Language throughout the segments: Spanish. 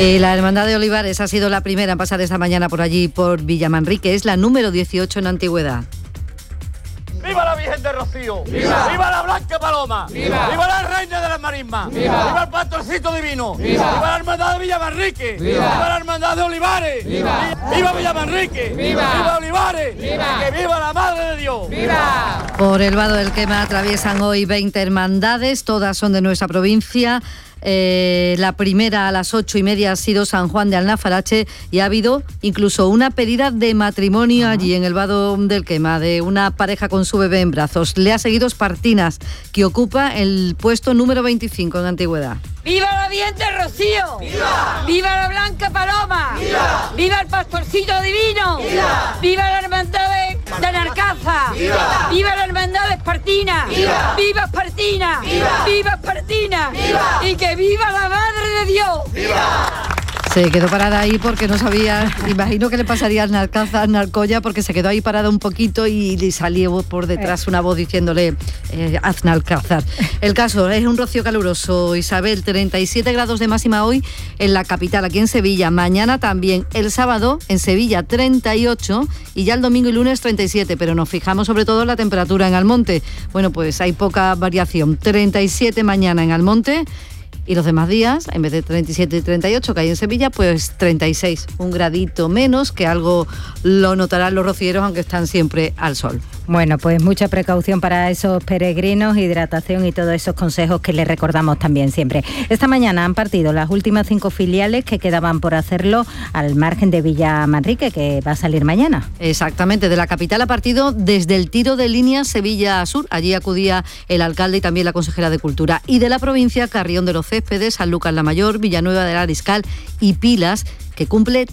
La Hermandad de Olivares ha sido la primera en pasar esta mañana por allí, por Villamanrique. Es la número 18 en antigüedad. ¡Viva la Virgen de Rocío! ¡Viva! ¡Viva la Blanca Paloma! ¡Viva! ¡Viva la Reina de las Marismas! ¡Viva! ¡Viva el Pastorcito Divino! ¡Viva! ¡Viva la Hermandad de Villamanrique! ¡Viva! ¡Viva la Hermandad de Olivares! ¡Viva! ¡Viva Villamanrique! ¡Viva! ¡Viva Olivares! ¡Viva! ¡Que viva la Madre de Dios! ¡Viva! Por el Vado del Quema atraviesan hoy 20 hermandades, todas son de nuestra provincia. La primera a las 8:30 ha sido San Juan de Alnafarache y ha habido incluso una pedida de matrimonio allí en el Vado del Quema de una pareja con su bebé en brazos. Le ha seguido Espartinas, que ocupa el puesto número 25 en antigüedad. ¡Viva la Virgen de Rocío! ¡Viva! ¡Viva la Blanca Paloma! ¡Viva! ¡Viva el Pastorcito Divino! ¡Viva! ¡Viva la Hermandad de Narcaza! ¡Viva! ¡Viva la Hermandad de Espartina! ¡Viva! ¡Viva Espartina! ¡Viva! ¡Viva Espartina! ¡Viva! ¡Y que viva la Madre de Dios! ¡Viva! Se quedó parada ahí porque no sabía, imagino que le pasaría al Narcaza, al Narcoya, porque se quedó ahí parada un poquito y le salió por detrás una voz diciéndole haz Nalcázar. El caso es un rocío caluroso, Isabel, 37 grados de máxima hoy en la capital, aquí en Sevilla. Mañana también, el sábado en Sevilla 38 y ya el domingo y lunes 37, pero nos fijamos sobre todo en la temperatura en Almonte. Bueno, pues hay poca variación, 37 mañana en Almonte. Y los demás días, en vez de 37 y 38 que hay en Sevilla, pues 36, un gradito menos, que algo lo notarán los rocieros, aunque están siempre al sol. Bueno, pues mucha precaución para esos peregrinos, hidratación y todos esos consejos que les recordamos también siempre. Esta mañana han partido las últimas 5 filiales que quedaban por hacerlo al margen de Villamanrique, que va a salir mañana. Exactamente, de la capital ha partido desde el tiro de línea Sevilla Sur. Allí acudía el alcalde y también la consejera de Cultura. Y de la provincia, Carrión de los Céspedes, Sanlúcar la Mayor, Villanueva del Ariscal y Pilas, que cumple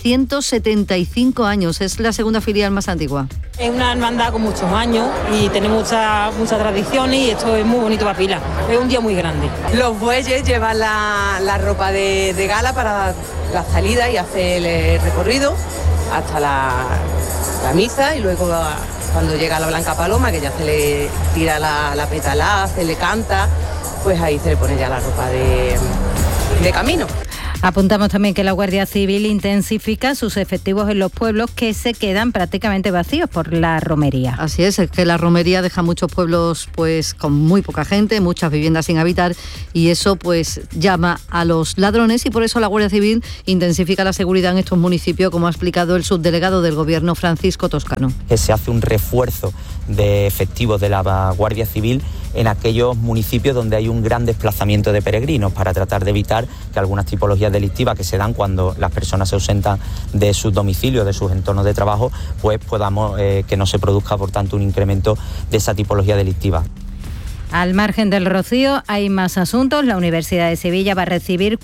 375 años. Es la segunda filial más antigua. Es una hermandad con muchos años y tiene mucha tradición y esto es muy bonito para Pilas. Es un día muy grande. Los bueyes llevan la ropa de gala para la salida y hacer el recorrido hasta la misa y luego cuando llega la Blanca Paloma, que ya se le tira la pétala, se le canta, pues ahí se le pone ya la ropa de camino. Apuntamos también que la Guardia Civil intensifica sus efectivos en los pueblos que se quedan prácticamente vacíos por la romería. Así es que la romería deja muchos pueblos pues con muy poca gente, muchas viviendas sin habitar y eso pues llama a los ladrones y por eso la Guardia Civil intensifica la seguridad en estos municipios, como ha explicado el subdelegado del Gobierno, Francisco Toscano. Se hace un refuerzo de efectivos de la Guardia Civil en aquellos municipios donde hay un gran desplazamiento de peregrinos para tratar de evitar que algunas tipologías delictivas que se dan cuando las personas se ausentan de sus domicilios, de sus entornos de trabajo, pues podamos que no se produzca por tanto un incremento de esa tipología delictiva. Al margen del rocío hay más asuntos. La Universidad de Sevilla va a recibir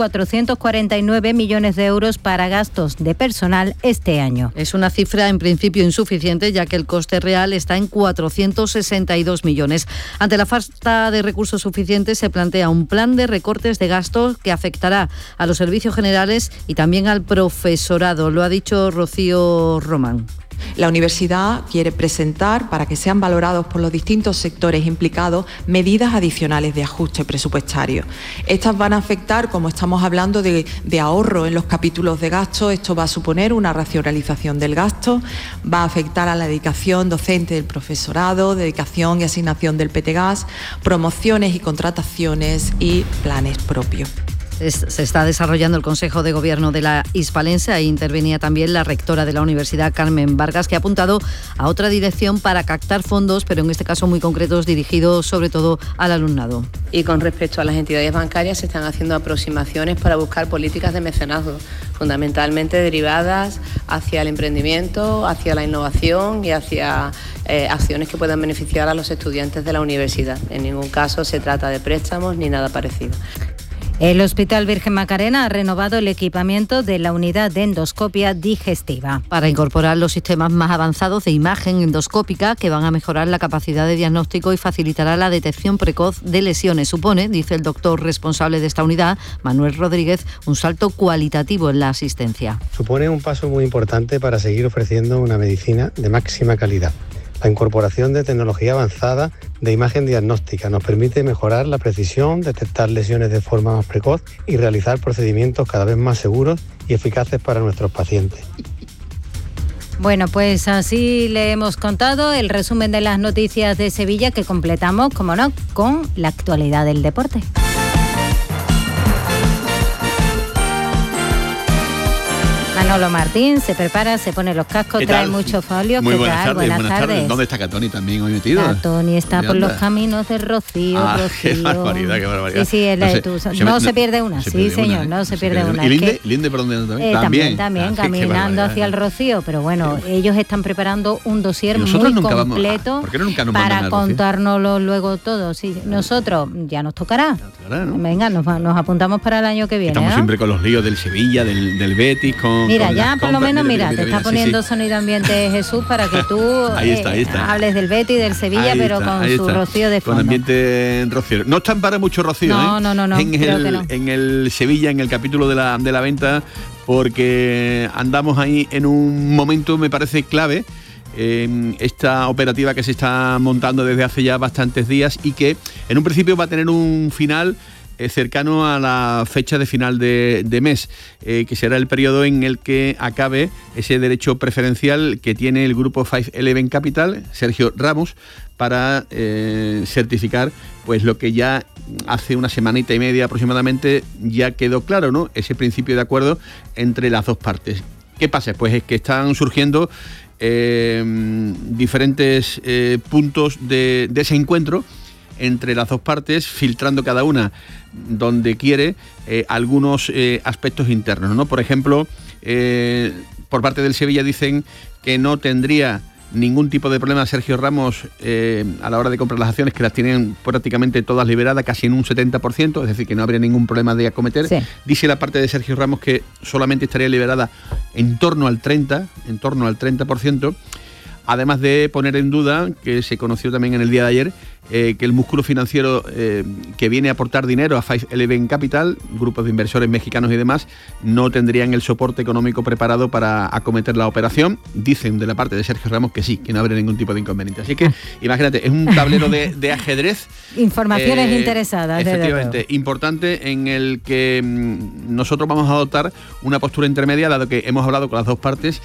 449 millones de euros para gastos de personal este año. Es una cifra en principio insuficiente, ya que el coste real está en 462 millones. Ante la falta de recursos suficientes se plantea un plan de recortes de gastos que afectará a los servicios generales y también al profesorado. Lo ha dicho Rocío Román. La universidad quiere presentar, para que sean valorados por los distintos sectores implicados, medidas adicionales de ajuste presupuestario. Estas van a afectar, como estamos hablando de ahorro en los capítulos de gasto, esto va a suponer una racionalización del gasto, va a afectar a la dedicación docente del profesorado, dedicación y asignación del PTGAS, promociones y contrataciones y planes propios. Se está desarrollando el Consejo de Gobierno de la Hispalense. Ahí intervenía también la rectora de la Universidad, Carmen Vargas, que ha apuntado a otra dirección para captar fondos, pero en este caso muy concretos, dirigidos sobre todo al alumnado. Y con respecto a las entidades bancarias, se están haciendo aproximaciones para buscar políticas de mecenazgo, fundamentalmente derivadas hacia el emprendimiento, hacia la innovación y hacia acciones que puedan beneficiar a los estudiantes de la universidad. En ningún caso se trata de préstamos ni nada parecido. El Hospital Virgen Macarena ha renovado el equipamiento de la unidad de endoscopia digestiva para incorporar los sistemas más avanzados de imagen endoscópica que van a mejorar la capacidad de diagnóstico y facilitará la detección precoz de lesiones. Supone, dice el doctor responsable de esta unidad, Manuel Rodríguez, un salto cualitativo en la asistencia. Supone un paso muy importante para seguir ofreciendo una medicina de máxima calidad. La incorporación de tecnología avanzada de imagen diagnóstica nos permite mejorar la precisión, detectar lesiones de forma más precoz y realizar procedimientos cada vez más seguros y eficaces para nuestros pacientes. Bueno, pues así le hemos contado el resumen de las noticias de Sevilla, que completamos, como no, con la actualidad del deporte. Manolo Martín se prepara, se pone los cascos, trae mucho folio. Muy buenas tardes, buenas tardes. ¿Dónde está Catoni también hoy metido? Catoni está por los caminos de Rocío. Qué barbaridad, qué barbaridad. Sí, no se pierde una, sí señor, no se pierde una. ¿Y Linde por dónde también? También, caminando hacia el Rocío, pero bueno, ellos están preparando un dossier muy completo para contárnoslo luego todo. Sí, nosotros ya nos tocará. Venga, nos apuntamos para el año que viene. Estamos siempre con los líos del Sevilla, del Betis, Mira, ya por lo menos, mira, te está poniendo sonido ambiente Jesús para que tú ahí está. hables del Betis, del Sevilla, pero con su Rocío de fondo. Con ambiente Rocío. No están para mucho Rocío, no, en el Sevilla, en el capítulo de la venta, porque andamos ahí en un momento, me parece, clave. Esta operativa que se está montando desde hace ya bastantes días y que en un principio va a tener un final cercano a la fecha de final de mes, que será el periodo en el que acabe ese derecho preferencial que tiene el grupo 511 Capital, Sergio Ramos, para certificar pues lo que ya hace una semanita y media aproximadamente ya quedó claro, ¿no? Ese principio de acuerdo entre las dos partes. ¿Qué pasa? Pues es que están surgiendo diferentes puntos de ese encuentro entre las dos partes, filtrando cada una donde quiere algunos aspectos internos, ¿no? Por ejemplo, por parte del Sevilla dicen que no tendría ningún tipo de problema Sergio Ramos a la hora de comprar las acciones, que las tienen prácticamente todas liberadas, casi en un 70%, es decir, que no habría ningún problema de acometer. Sí. Dice la parte de Sergio Ramos que solamente estaría liberada en torno al 30%, además de poner en duda, que se conoció también en el día de ayer, que el músculo financiero que viene a aportar dinero a 511 Capital, grupos de inversores mexicanos y demás, no tendrían el soporte económico preparado para acometer la operación. Dicen de la parte de Sergio Ramos que sí, que no habría ningún tipo de inconveniente. Así que imagínate, es un tablero de ajedrez. Informaciones interesadas. Efectivamente, importante, en el que nosotros vamos a adoptar una postura intermedia, dado que hemos hablado con las dos partes,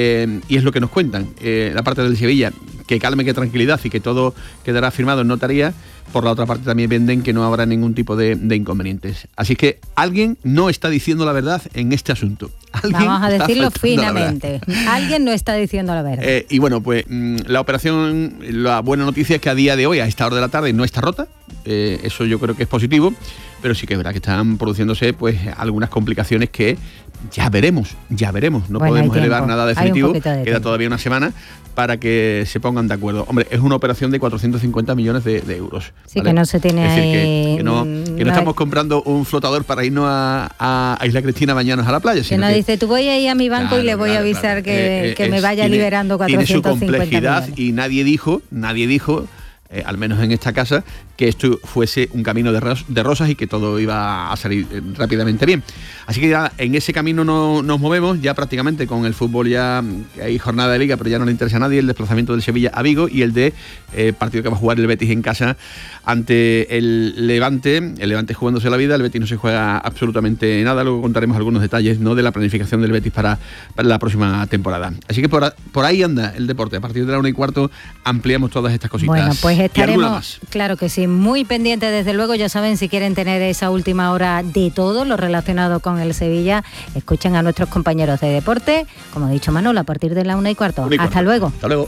y es lo que nos cuentan. La parte del Sevilla, que calme, que tranquilidad y que todo quedará firmado en notaría. Por la otra parte también venden que no habrá ningún tipo de inconvenientes. Así que alguien no está diciendo la verdad en este asunto. Vamos a decirlo finamente. Alguien no está diciendo la verdad. Y bueno, pues la operación, la buena noticia es que a día de hoy, a esta hora de la tarde, no está rota. Eso yo creo que es positivo, pero sí que es verdad que están produciéndose pues algunas complicaciones que ya veremos. No podemos elevar nada definitivo, queda todavía una semana para que se pongan de acuerdo. Hombre, es una operación de 450 millones de euros. Sí, ¿vale? Que no se tiene es decir, que no estamos comprando un flotador para irnos a Isla Cristina a bañarnos a la playa. Que no dice, tú voy a ir a mi banco y le voy a avisar que me vaya liberando 450 tiene su complejidad millones. Y nadie dijo, al menos en esta casa, que esto fuese un camino de rosas y que todo iba a salir rápidamente bien. Así que ya en ese camino nos movemos, ya prácticamente con el fútbol, ya hay jornada de liga, pero ya no le interesa a nadie el desplazamiento del Sevilla a Vigo y el de partido que va a jugar el Betis en casa ante el Levante jugándose la vida. El Betis no se juega absolutamente nada, luego contaremos algunos detalles, ¿no?, de la planificación del Betis para la próxima temporada. Así que por ahí anda el deporte. A partir de la 1:15 ampliamos todas estas cositas. Bueno, pues estaremos, claro que sí, muy pendientes desde luego. Ya saben, si quieren tener esa última hora de todo lo relacionado con el Sevilla, escuchen a nuestros compañeros de deporte, como ha dicho Manolo, a partir de la 1:15. Hasta luego. Hasta luego.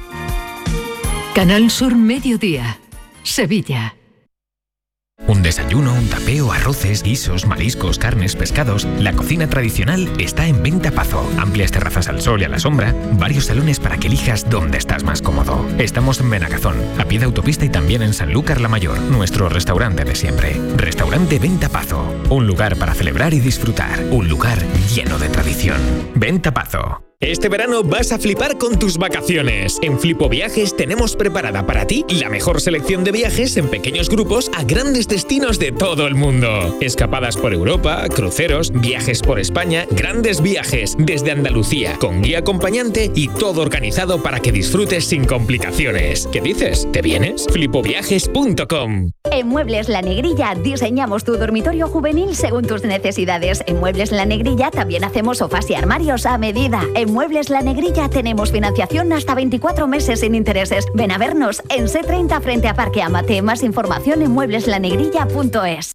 Canal Sur Mediodía, Sevilla. Un desayuno, un tapeo, arroces, guisos, mariscos, carnes, pescados. La cocina tradicional está en Venta Pazo. Amplias terrazas al sol y a la sombra. Varios salones para que elijas dónde estás más cómodo. Estamos en Benagazón, a pie de autopista, y también en Sanlúcar la Mayor, nuestro restaurante de siempre. Restaurante Venta Pazo. Un lugar para celebrar y disfrutar. Un lugar lleno de tradición. Venta Pazo. Este verano vas a flipar con tus vacaciones. En Flipo Viajes tenemos preparada para ti la mejor selección de viajes en pequeños grupos a grandes destinos de todo el mundo. Escapadas por Europa, cruceros, viajes por España, grandes viajes desde Andalucía, con guía acompañante y todo organizado para que disfrutes sin complicaciones. ¿Qué dices? ¿Te vienes? Flipoviajes.com. En Muebles La Negrilla diseñamos tu dormitorio juvenil según tus necesidades. En Muebles La Negrilla también hacemos sofás y armarios a medida. En Muebles La Negrilla tenemos financiación hasta 24 meses sin intereses. Ven a vernos en C30 frente a Parque Amate. Más información en muebleslanegrilla.es.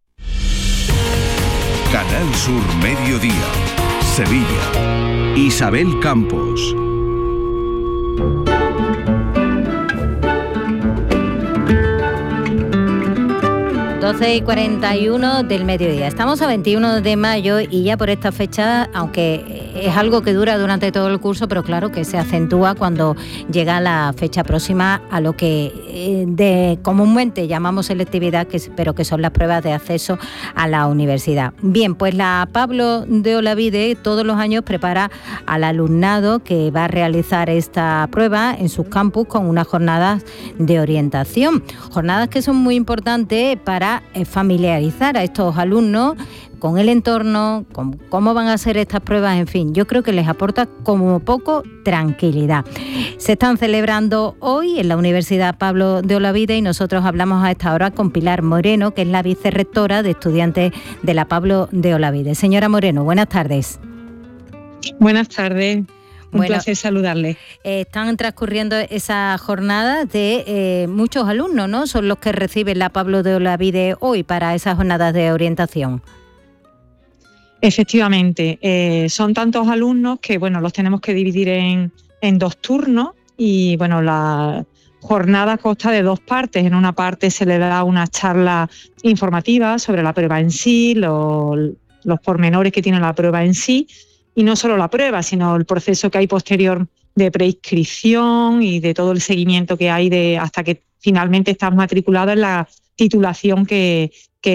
Canal Sur Mediodía, Sevilla. Isabel Campos. Y 41 del mediodía. Estamos a 21 de mayo y ya por esta fecha, aunque es algo que dura durante todo el curso, pero claro que se acentúa cuando llega la fecha próxima a lo que comúnmente llamamos selectividad, pero que son las pruebas de acceso a la universidad. Bien, pues la Pablo de Olavide todos los años prepara al alumnado que va a realizar esta prueba en sus campus con unas jornadas de orientación. Jornadas que son muy importantes para familiarizar a estos alumnos con el entorno, con cómo van a hacer estas pruebas, en fin, yo creo que les aporta como poco tranquilidad. Se están celebrando hoy en la Universidad Pablo de Olavide y nosotros hablamos a esta hora con Pilar Moreno, que es la vicerrectora de estudiantes de la Pablo de Olavide. Señora Moreno, buenas tardes. Buenas tardes. Un placer saludarles. Están transcurriendo esas jornadas de muchos alumnos, ¿no? Son los que reciben la Pablo de Olavide hoy para esas jornadas de orientación. Efectivamente, son tantos alumnos que, bueno, los tenemos que dividir en 2 turnos y, bueno, la jornada consta de 2 partes. En una parte se le da una charla informativa sobre la prueba en sí, los pormenores que tiene la prueba en sí. Y no solo la prueba, sino el proceso que hay posterior de preinscripción y de todo el seguimiento que hay hasta que finalmente estás matriculado en la titulación que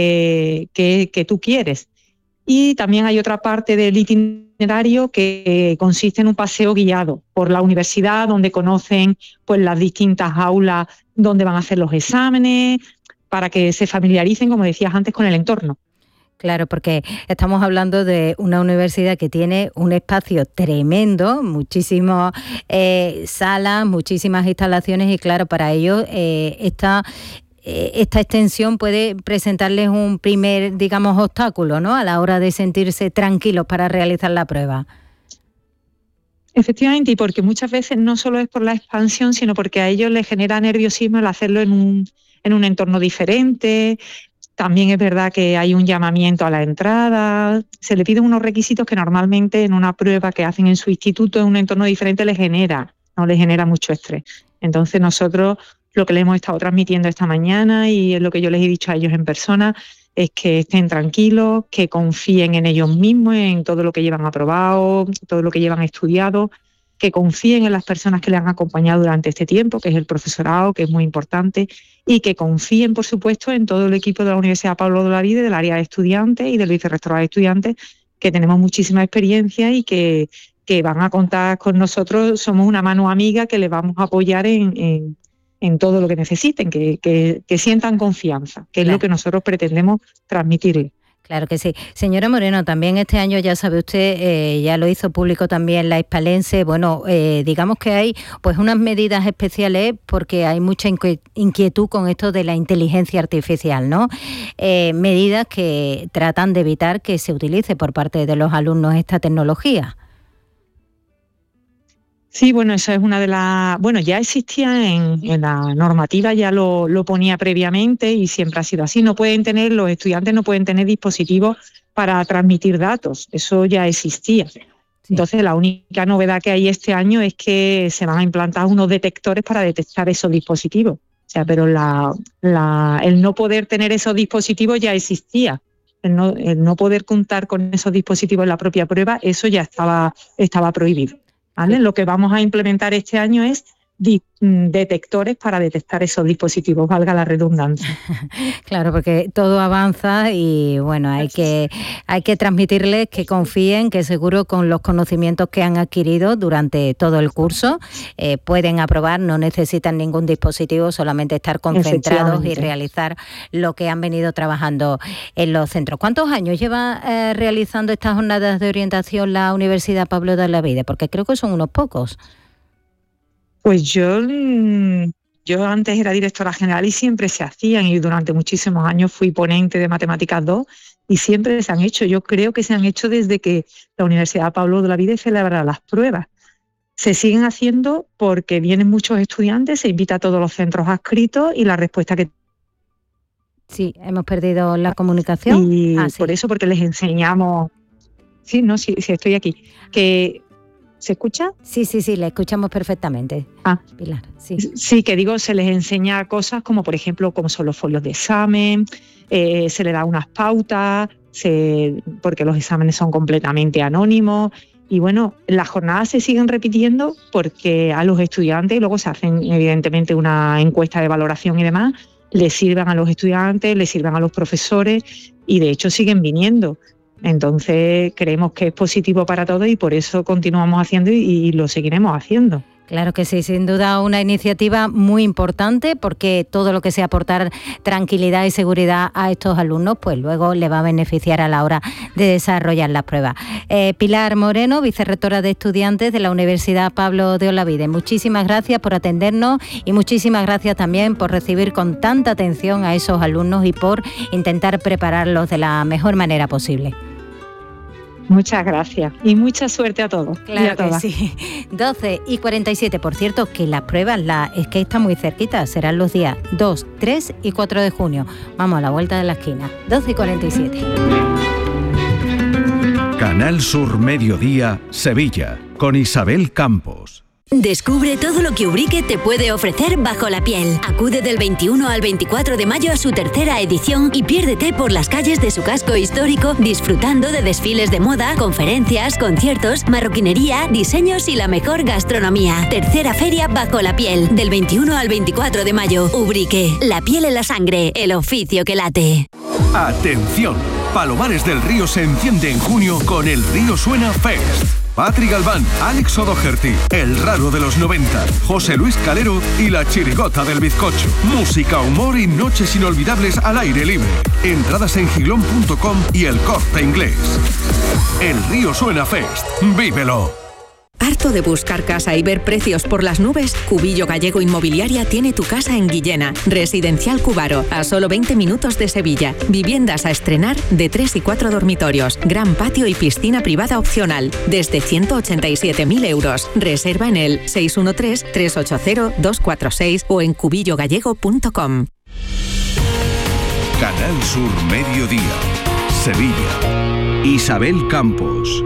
tú quieres. Y también hay otra parte del itinerario que consiste en un paseo guiado por la universidad, donde conocen pues las distintas aulas donde van a hacer los exámenes, para que se familiaricen, como decías antes, con el entorno. Claro, porque estamos hablando de una universidad que tiene un espacio tremendo, muchísimas salas, muchísimas instalaciones y claro, para ellos esta extensión puede presentarles un primer, digamos, obstáculo, ¿no? A la hora de sentirse tranquilos para realizar la prueba. Efectivamente, y porque muchas veces no solo es por la expansión, sino porque a ellos les genera nerviosismo el hacerlo en un entorno diferente. También es verdad que hay un llamamiento a la entrada, se le piden unos requisitos que normalmente en una prueba que hacen en su instituto en un entorno diferente no les genera mucho estrés. Entonces nosotros lo que les hemos estado transmitiendo esta mañana y es lo que yo les he dicho a ellos en persona es que estén tranquilos, que confíen en ellos mismos, en todo lo que llevan aprobado, todo lo que llevan estudiado, que confíen en las personas que les han acompañado durante este tiempo, que es el profesorado, que es muy importante, y que confíen, por supuesto, en todo el equipo de la Universidad Pablo de Olavide, del área de estudiantes y del vicerrectorado de estudiantes, que tenemos muchísima experiencia y que van a contar con nosotros. Somos una mano amiga que les vamos a apoyar en todo lo que necesiten, que sientan confianza, que es lo que nosotros pretendemos transmitirles. Claro que sí. Señora Moreno, también este año, ya sabe usted, ya lo hizo público también la hispalense, bueno, digamos que hay pues unas medidas especiales porque hay mucha inquietud con esto de la inteligencia artificial, ¿no? Medidas que tratan de evitar que se utilice por parte de los alumnos esta tecnología. Sí, bueno, esa es una de las... Bueno, ya existía en la normativa, ya lo ponía previamente y siempre ha sido así. Los estudiantes no pueden tener dispositivos para transmitir datos, eso ya existía. Sí. Entonces, la única novedad que hay este año es que se van a implantar unos detectores para detectar esos dispositivos. O sea, pero el no poder tener esos dispositivos ya existía. El no poder contar con esos dispositivos en la propia prueba, eso ya estaba prohibido. ¿Vale? Lo que vamos a implementar este año es detectores para detectar esos dispositivos, valga la redundancia. Claro, porque todo avanza y bueno, hay que transmitirles que confíen, que seguro con los conocimientos que han adquirido durante todo el curso pueden aprobar, no necesitan ningún dispositivo, solamente estar concentrados y realizar lo que han venido trabajando en los centros. ¿Cuántos años lleva realizando estas jornadas de orientación la Universidad Pablo de Olavide? Porque creo que son unos pocos. Pues yo antes era directora general y siempre se hacían, y durante muchísimos años fui ponente de Matemáticas 2 y siempre se han hecho. Yo creo que se han hecho desde que la Universidad Pablo de Olavide celebra las pruebas. Se siguen haciendo porque vienen muchos estudiantes, se invita a todos los centros adscritos y la respuesta que... Sí, hemos perdido la comunicación. Y por eso, porque les enseñamos... Sí, estoy aquí. ¿Se escucha? Sí, le escuchamos perfectamente. Pilar, sí. Sí, que digo, se les enseña cosas como, por ejemplo, cómo son los folios de examen, se les da unas pautas, porque los exámenes son completamente anónimos. Y bueno, las jornadas se siguen repitiendo porque a los estudiantes, y luego se hacen evidentemente una encuesta de valoración y demás, les sirven a los estudiantes, les sirven a los profesores y de hecho siguen viniendo. Entonces creemos que es positivo para todos y por eso continuamos haciendo y lo seguiremos haciendo. Claro que sí, sin duda una iniciativa muy importante porque todo lo que sea aportar tranquilidad y seguridad a estos alumnos, pues luego les va a beneficiar a la hora de desarrollar las pruebas. Pilar Moreno, vicerrectora de estudiantes de la Universidad Pablo de Olavide, muchísimas gracias por atendernos y muchísimas gracias también por recibir con tanta atención a esos alumnos y por intentar prepararlos de la mejor manera posible. Muchas gracias y mucha suerte a todos. Claro y a todas. Sí. 12:47, por cierto, que las pruebas es que están muy cerquitas, serán los días 2, 3 y 4 de junio. Vamos a la vuelta de la esquina. 12:47. Canal Sur Mediodía, Sevilla, con Isabel Campos. Descubre todo lo que Ubrique te puede ofrecer bajo la piel. Acude del 21 al 24 de mayo a su tercera edición y piérdete por las calles de su casco histórico disfrutando de desfiles de moda, conferencias, conciertos, marroquinería, diseños y la mejor gastronomía. Tercera feria bajo la piel, del 21 al 24 de mayo. Ubrique, la piel en la sangre, el oficio que late. Atención, Palomares del Río se enciende en junio con el Río Suena Fest. Patri Galván, Alex O'Doherty, El Raro de los 90, José Luis Calero y La Chirigota del Bizcocho. Música, humor y noches inolvidables al aire libre. Entradas en gilón.com y El Corte Inglés. El Río Suena Fest. ¡Vívelo! ¿Harto de buscar casa y ver precios por las nubes? Cubillo Gallego Inmobiliaria tiene tu casa en Guillena. Residencial Cubaro, a solo 20 minutos de Sevilla. Viviendas a estrenar de 3 y 4 dormitorios. Gran patio y piscina privada opcional. Desde 187.000 euros. Reserva en el 613-380-246 o en cubillogallego.com. Canal Sur Mediodía, Sevilla. Isabel Campos.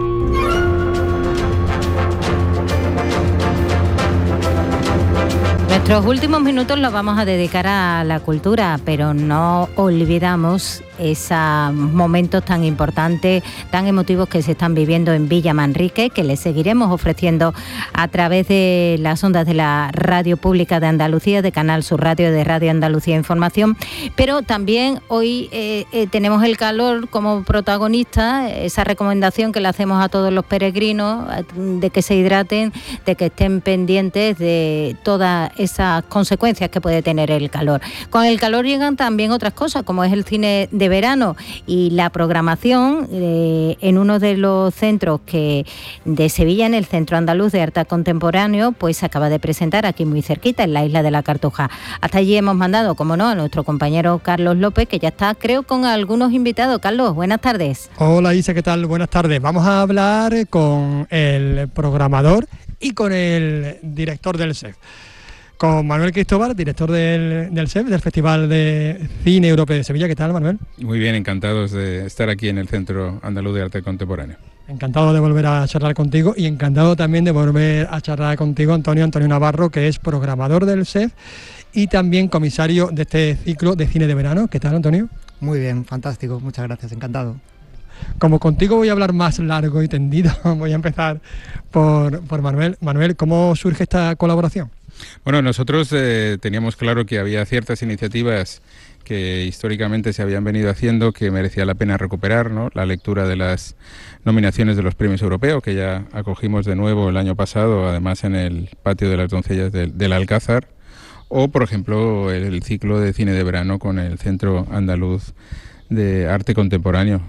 Nuestros últimos minutos los vamos a dedicar a la cultura, pero no olvidamos esos momentos tan importantes, tan emotivos que se están viviendo en Villa Manrique, que les seguiremos ofreciendo a través de las ondas de la Radio Pública de Andalucía, de Canal Sur Radio, de Radio Andalucía Información, pero también hoy tenemos el calor como protagonista, esa recomendación que le hacemos a todos los peregrinos de que se hidraten, de que estén pendientes de todas esas consecuencias que puede tener el calor. Con el calor llegan también otras cosas, como es el cine de verano y la programación en uno de los centros de Sevilla, en el Centro Andaluz de Arte Contemporáneo, pues se acaba de presentar aquí muy cerquita, en la isla de la Cartuja. Hasta allí hemos mandado, como no, a nuestro compañero Carlos López, que ya está, creo, con algunos invitados. Carlos, buenas tardes. Hola Isa, ¿qué tal? Buenas tardes. Vamos a hablar con el programador y con el director del SEF. Con Manuel Cristóbal, director del SEF, del Festival de Cine Europeo de Sevilla. ¿Qué tal, Manuel? Muy bien, encantados de estar aquí en el Centro Andaluz de Arte Contemporáneo. Encantado de volver a charlar contigo y encantado también de volver a charlar contigo, Antonio Navarro, que es programador del SEF y también comisario de este ciclo de cine de verano. ¿Qué tal, Antonio? Muy bien, fantástico, muchas gracias, encantado. Como contigo voy a hablar más largo y tendido, voy a empezar por Manuel. Manuel, ¿cómo surge esta colaboración? Bueno, nosotros teníamos claro que había ciertas iniciativas que históricamente se habían venido haciendo que merecía la pena recuperar, ¿no? La lectura de las nominaciones de los premios europeos, que ya acogimos de nuevo el año pasado, además en el patio de las doncellas del Alcázar, o por ejemplo el ciclo de cine de verano con el Centro Andaluz de Arte Contemporáneo,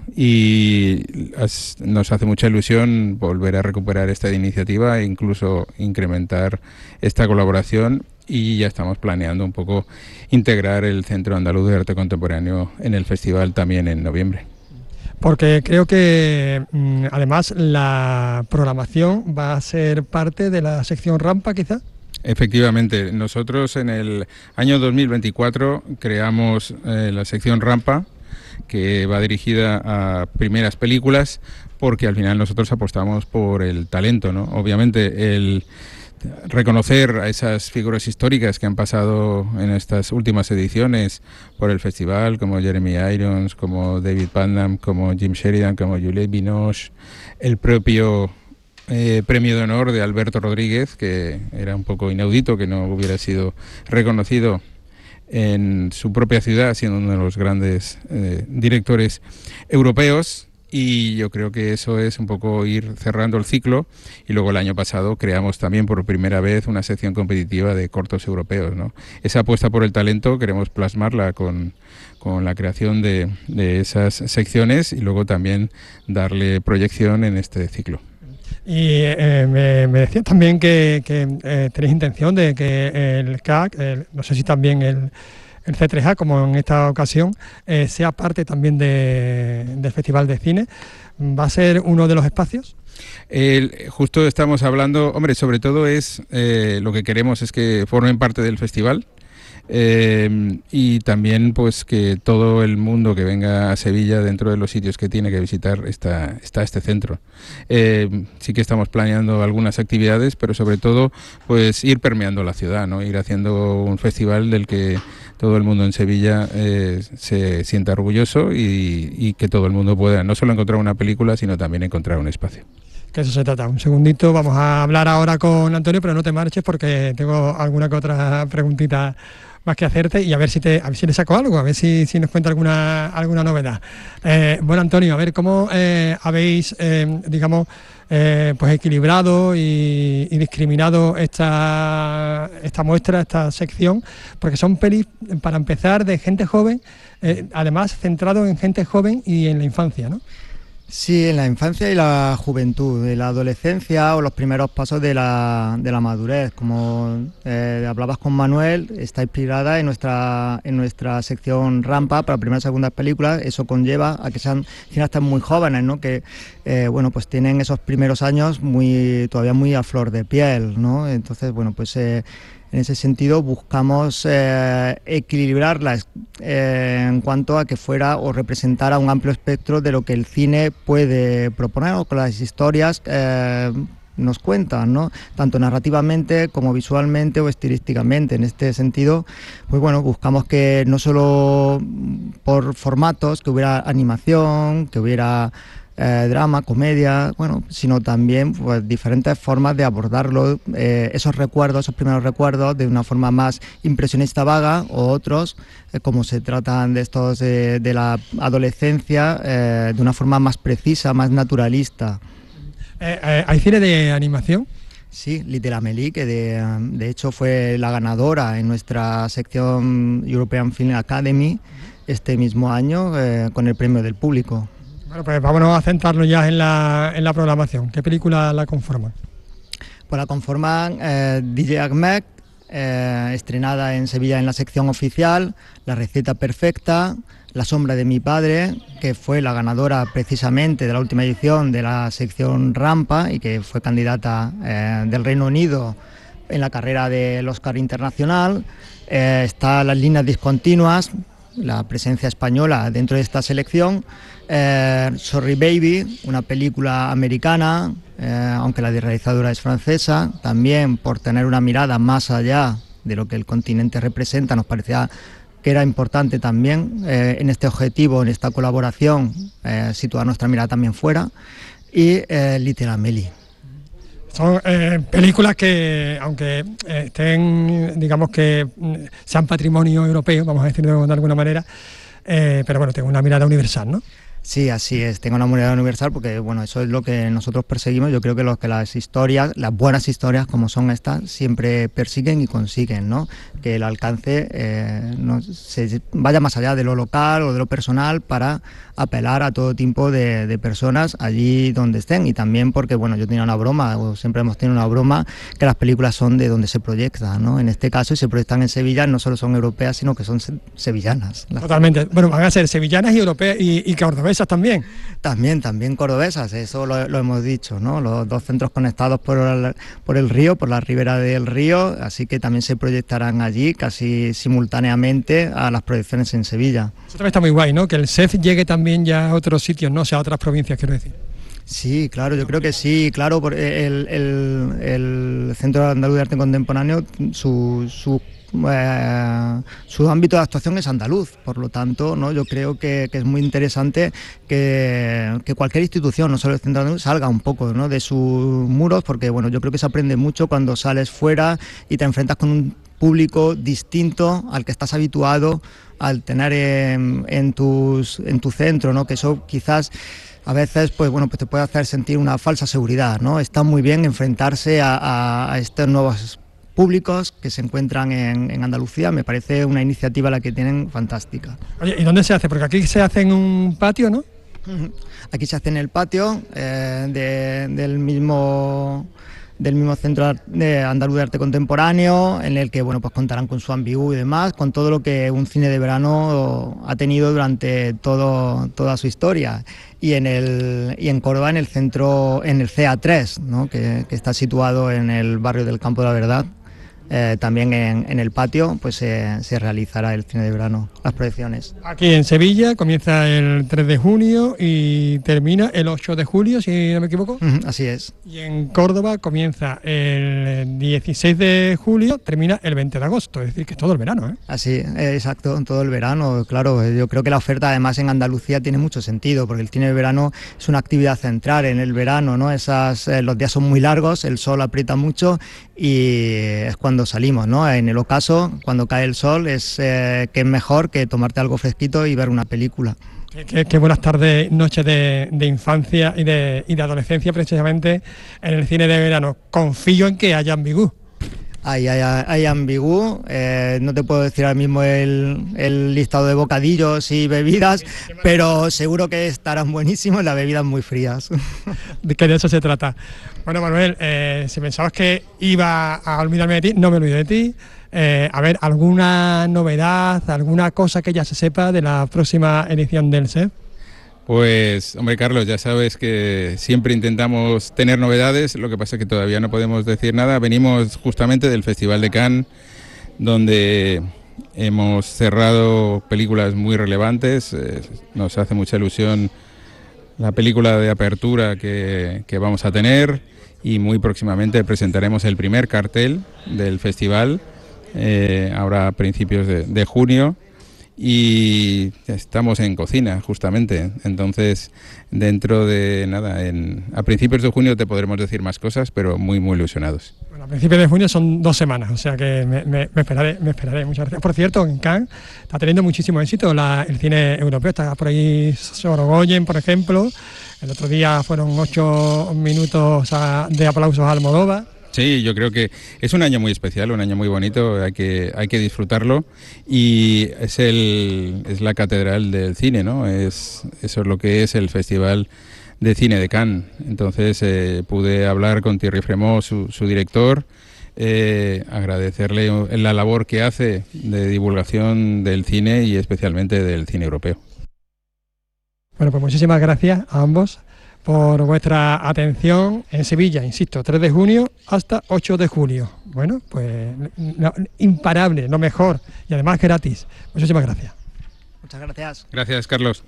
y nos hace mucha ilusión volver a recuperar esta iniciativa e incluso incrementar esta colaboración, y ya estamos planeando un poco integrar el Centro Andaluz de Arte Contemporáneo en el festival también en noviembre. Porque creo que además la programación va a ser parte de la sección Rampa, quizá. Efectivamente, nosotros en el año 2024 creamos la sección Rampa, que va dirigida a primeras películas, porque al final nosotros apostamos por el talento, ¿no? Obviamente el reconocer a esas figuras históricas que han pasado en estas últimas ediciones por el festival, como Jeremy Irons, como David Putnam, como Jim Sheridan, como Juliette Binoche, el propio premio de honor de Alberto Rodríguez, que era un poco inaudito que no hubiera sido reconocido en su propia ciudad, siendo uno de los grandes directores europeos, y yo creo que eso es un poco ir cerrando el ciclo. Y luego el año pasado creamos también por primera vez una sección competitiva de cortos europeos, ¿no? Esa apuesta por el talento queremos plasmarla con la creación de esas secciones, y luego también darle proyección en este ciclo. Y me decías también que tenéis intención de que el CAC, no sé si también el C3A, como en esta ocasión, sea parte también del Festival de Cine. ¿Va a ser uno de los espacios? Justo estamos hablando, hombre, sobre todo lo que queremos es que formen parte del festival. Y también pues que todo el mundo que venga a Sevilla, dentro de los sitios que tiene que visitar, está este centro. Sí que estamos planeando algunas actividades, pero sobre todo pues ir permeando la ciudad, ¿no? Ir haciendo un festival del que todo el mundo en Sevilla se sienta orgulloso, y que todo el mundo pueda no solo encontrar una película, sino también encontrar un espacio. Que eso se trata. Un segundito, vamos a hablar ahora con Antonio, pero no te marches porque tengo alguna que otra preguntita más que hacerte, y a ver si le saco algo, a ver si nos cuenta alguna novedad. Bueno, Antonio, a ver cómo habéis, pues equilibrado y discriminado esta muestra, esta sección, porque son pelis, para empezar, de gente joven, además centrado en gente joven y en la infancia, ¿no? Sí, en la infancia y la juventud, de la adolescencia o los primeros pasos de la madurez. Como hablabas con Manuel, está inspirada en nuestra sección Rampa para primeras y segundas películas. Eso conlleva a que sean cineastas muy jóvenes, ¿no? Que pues tienen esos primeros años todavía muy a flor de piel, ¿no? Entonces, bueno, pues en ese sentido buscamos equilibrarla en cuanto a que fuera o representara un amplio espectro de lo que el cine puede proponer, o que las historias nos cuentan, ¿no? Tanto narrativamente como visualmente o estilísticamente. En este sentido, pues bueno, buscamos que no solo por formatos, que hubiera animación, que hubiera drama, comedia, bueno, sino también pues diferentes formas de abordarlo, esos primeros recuerdos, de una forma más impresionista vaga, o otros, como se tratan de estos de la adolescencia, de una forma más precisa, más naturalista. ¿Hay cine de animación? Sí, Little Amelie, que de hecho fue la ganadora en nuestra sección European Film Academy este mismo año, con el premio del público. Bueno, pues vámonos a centrarnos ya en la programación. ¿Qué películas la conforman? Pues la conforman DJ Ahmed, estrenada en Sevilla en la sección oficial, La receta perfecta, La sombra de mi padre, que fue la ganadora precisamente de la última edición de la sección Rampa y que fue candidata del Reino Unido en la carrera del Oscar Internacional. Está Las líneas discontinuas, la presencia española dentro de esta selección. Sorry Baby, una película americana, aunque la realizadora es francesa, también por tener una mirada más allá de lo que el continente representa, nos parecía que era importante también en este objetivo, en esta colaboración, situar nuestra mirada también fuera. Y Little Amelie. Son películas que, aunque estén, digamos que sean patrimonio europeo, vamos a decirlo de alguna manera, pero bueno, tengo una mirada universal, ¿no? Sí, así es, tengo una mirada universal porque bueno, eso es lo que nosotros perseguimos. Yo creo que las historias, las buenas historias como son estas, siempre persiguen y consiguen, ¿no? Que el alcance se vaya más allá de lo local o de lo personal para apelar a todo tipo de personas allí donde estén. Y también porque, bueno, yo tenía una broma, o siempre hemos tenido una broma, que las películas son de donde se proyectan, ¿no? En este caso, si se proyectan en Sevilla, no solo son europeas, sino que son sevillanas. Totalmente. Bueno, van a ser sevillanas y europeas y cordobesas también. También cordobesas, eso lo hemos dicho, ¿no? Los dos centros conectados por el río, por la ribera del río, así que también se proyectarán allí casi simultáneamente a las proyecciones en Sevilla. Eso también está muy guay, ¿no? Que el SEF llegue también ya a otros sitios, ¿no? O sea, a otras provincias, quiero decir. Sí, claro, yo creo que sí, claro, el Centro Andaluz de Arte Contemporáneo, su ámbito de actuación es andaluz, por lo tanto, ¿no? Yo creo que es muy interesante que cualquier institución, no solo el Centro Andaluz, salga un poco, ¿no? de sus muros, porque bueno, yo creo que se aprende mucho cuando sales fuera y te enfrentas con un público distinto al que estás habituado al tener en tu centro, ¿no? Que eso quizás a veces pues te puede hacer sentir una falsa seguridad, ¿no? Está muy bien enfrentarse a estos nuevos públicos que se encuentran en Andalucía. Me parece una iniciativa la que tienen fantástica. Oye, ¿y dónde se hace? Porque aquí se hace en un patio, ¿no? Aquí se hace en el patio del mismo Centro de Andaluz de Arte Contemporáneo, en el que pues contarán con su ambigu y demás, con todo lo que un cine de verano ha tenido durante toda su historia. Y en Córdoba, en el CA3, ¿no? que está situado en el barrio del Campo de la Verdad. También en el patio pues se realizará el cine de verano, las proyecciones. Aquí en Sevilla comienza el 3 de junio y termina el 8 de julio, si no me equivoco. Así es. Y en Córdoba comienza el 16 de julio, termina el 20 de agosto, es decir, que es todo el verano, ¿eh? Así, exacto, todo el verano, claro. Yo creo que la oferta además en Andalucía tiene mucho sentido, porque el cine de verano es una actividad central en el verano, ¿no? Los días son muy largos, el sol aprieta mucho y es cuando salimos, ¿no? En el ocaso, cuando cae el sol, que es mejor que tomarte algo fresquito y ver una película. Qué buenas tardes, noches de infancia y de adolescencia precisamente en el cine de verano. Confío en que haya ambigú. Hay ambigú, no te puedo decir ahora mismo el listado de bocadillos y bebidas, pero seguro que estarán buenísimos las bebidas muy frías. Que de eso se trata. Bueno, Manuel, si pensabas que iba a olvidarme de ti, no me olvido de ti. A ver, ¿alguna novedad, alguna cosa que ya se sepa de la próxima edición del SEF? Pues, hombre, Carlos, ya sabes que siempre intentamos tener novedades, lo que pasa es que todavía no podemos decir nada. Venimos justamente del Festival de Cannes, donde hemos cerrado películas muy relevantes. Nos hace mucha ilusión la película de apertura que vamos a tener, y muy próximamente presentaremos el primer cartel del festival, ahora a principios de junio. Y estamos en cocina, justamente. Entonces, dentro de nada, a principios de junio te podremos decir más cosas, pero muy, muy ilusionados. Bueno, a principios de junio son 2 semanas, o sea que me esperaré. Muchas gracias. Por cierto, en Cannes está teniendo muchísimo éxito el cine europeo. Está por ahí Sorogoyen, por ejemplo. El otro día fueron 8 minutos de aplausos a Almodóvar. Sí, yo creo que es un año muy especial, un año muy bonito, hay que disfrutarlo, y es la catedral del cine, ¿no? Eso es lo que es el Festival de Cine de Cannes. Entonces pude hablar con Thierry Fremont, su director, agradecerle la labor que hace de divulgación del cine y especialmente del cine europeo. Bueno, pues muchísimas gracias a ambos por vuestra atención en Sevilla, insisto, 3 de junio hasta 8 de julio. Bueno, pues imparable, lo mejor, y además gratis. Muchísimas gracias. Muchas gracias. Gracias, Carlos.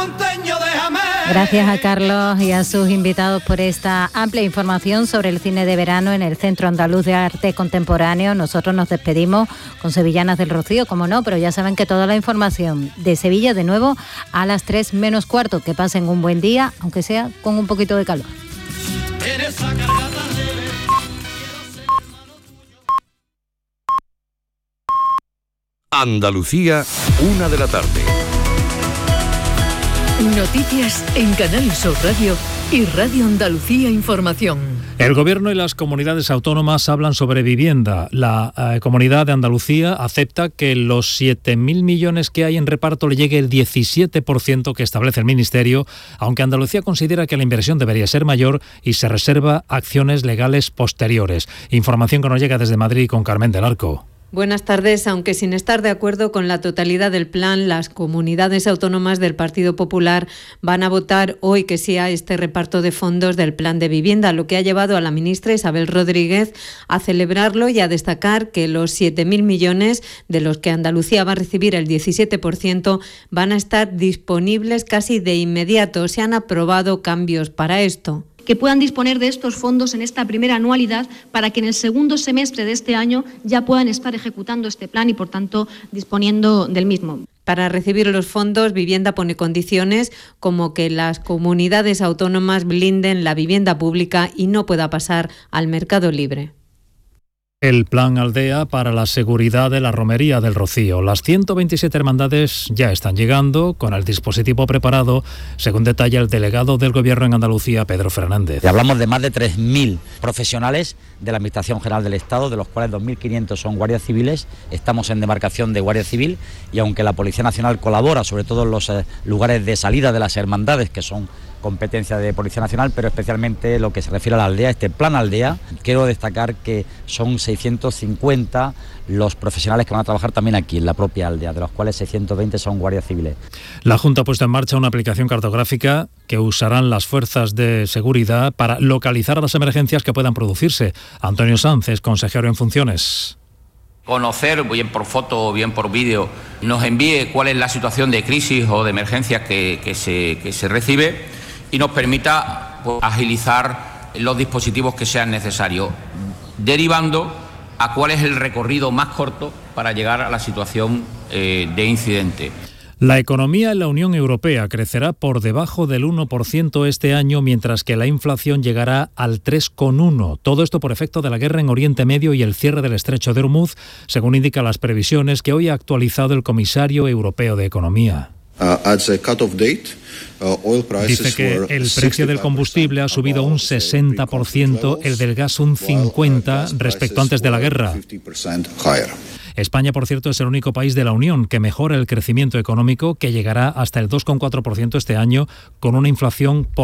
Gracias a Carlos y a sus invitados por esta amplia información sobre el cine de verano en el Centro Andaluz de Arte Contemporáneo. Nosotros nos despedimos con Sevillanas del Rocío, como no, pero ya saben que toda la información de Sevilla de nuevo a las 3 menos cuarto. Que pasen un buen día, aunque sea con un poquito de calor. En esa cargata Andalucía, 1 de la tarde. Noticias en Canal Sur Radio y Radio Andalucía Información. El Gobierno y las comunidades autónomas hablan sobre vivienda. La Comunidad de Andalucía acepta que los 7.000 millones que hay en reparto le llegue el 17% que establece el Ministerio, aunque Andalucía considera que la inversión debería ser mayor y se reserva acciones legales posteriores. Información que nos llega desde Madrid con Carmen del Arco. Buenas tardes. Aunque sin estar de acuerdo con la totalidad del plan, las comunidades autónomas del Partido Popular van a votar hoy que sí a este reparto de fondos del plan de vivienda, lo que ha llevado a la ministra Isabel Rodríguez a celebrarlo y a destacar que los 7.000 millones, de los que Andalucía va a recibir el 17%, van a estar disponibles casi de inmediato. Se han aprobado cambios para esto. Que puedan disponer de estos fondos en esta primera anualidad para que en el segundo semestre de este año ya puedan estar ejecutando este plan y, por tanto, disponiendo del mismo. Para recibir los fondos, Vivienda pone condiciones como que las comunidades autónomas blinden la vivienda pública y no pueda pasar al mercado libre. El Plan Aldea para la seguridad de la Romería del Rocío. Las 127 hermandades ya están llegando con el dispositivo preparado, según detalla el delegado del Gobierno en Andalucía, Pedro Fernández. Hablamos de más de 3.000 profesionales de la Administración General del Estado, de los cuales 2.500 son guardias civiles. Estamos en demarcación de Guardia Civil y aunque la Policía Nacional colabora, sobre todo en los lugares de salida de las hermandades, que son competencia de Policía Nacional, pero especialmente lo que se refiere a la aldea, este plan aldea, quiero destacar que son 650 los profesionales que van a trabajar también aquí en la propia aldea, de los cuales 620 son guardias civiles. La Junta ha puesto en marcha una aplicación cartográfica que usarán las fuerzas de seguridad para localizar las emergencias que puedan producirse. Antonio Sánchez, consejero en funciones. Conocer, bien por foto o bien por vídeo, nos envíe cuál es la situación de crisis o de emergencia que se recibe y nos permita agilizar los dispositivos que sean necesarios, derivando a cuál es el recorrido más corto para llegar a la situación de incidente. La economía en la Unión Europea crecerá por debajo del 1% este año, mientras que la inflación llegará al 3,1%. Todo esto por efecto de la guerra en Oriente Medio y el cierre del estrecho de Hormuz, según indican las previsiones que hoy ha actualizado el comisario europeo de Economía. Dice que el precio del combustible ha subido un 60%, el del gas un 50% respecto antes de la guerra. España, por cierto, es el único país de la Unión que mejora el crecimiento económico, que llegará hasta el 2,4% este año, con una inflación por